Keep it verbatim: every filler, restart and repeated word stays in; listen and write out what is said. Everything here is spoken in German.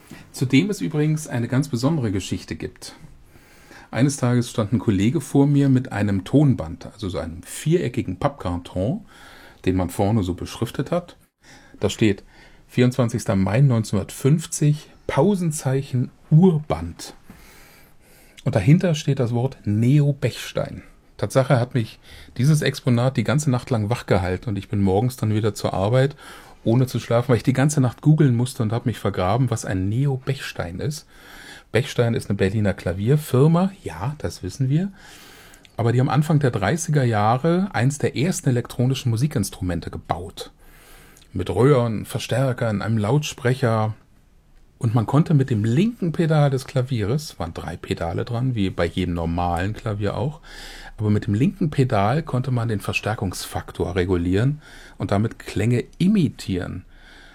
Zu dem es übrigens eine ganz besondere Geschichte gibt. Eines Tages stand ein Kollege vor mir mit einem Tonband, also so einem viereckigen Pappkarton, den man vorne so beschriftet hat. Da steht vierundzwanzigster Mai neunzehnhundertfünfzig, Pausenzeichen Urband. Und dahinter steht das Wort Neo-Bechstein. Tatsache hat mich dieses Exponat die ganze Nacht lang wach gehalten und ich bin morgens dann wieder zur Arbeit, ohne zu schlafen, weil ich die ganze Nacht googeln musste und habe mich vergraben, was ein Neo-Bechstein ist. Bechstein ist eine Berliner Klavierfirma, ja, das wissen wir. Aber die haben Anfang der dreißiger Jahre eins der ersten elektronischen Musikinstrumente gebaut. Mit Röhren, Verstärkern, einem Lautsprecher. Und man konnte mit dem linken Pedal des Klavieres, waren drei Pedale dran, wie bei jedem normalen Klavier auch, aber mit dem linken Pedal konnte man den Verstärkungsfaktor regulieren und damit Klänge imitieren.